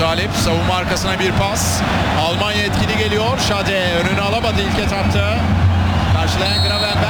Talip savunma arkasına bir pas. Almanya etkili geliyor. Şade önünü alamadı ilk etapta. Karşılayan Gravenberch.